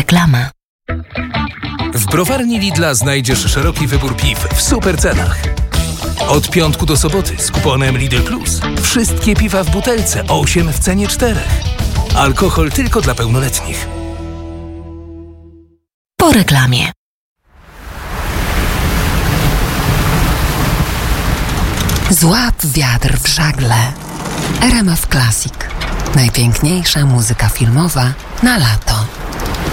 Reklama. W browarni Lidla znajdziesz szeroki wybór piw w super cenach. Od piątku do soboty z kuponem Lidl Plus. Wszystkie piwa w butelce 8 w cenie 4. Alkohol tylko dla pełnoletnich. Po reklamie. Złap wiatr w żagle. RMF Classic. Najpiękniejsza muzyka filmowa na lata.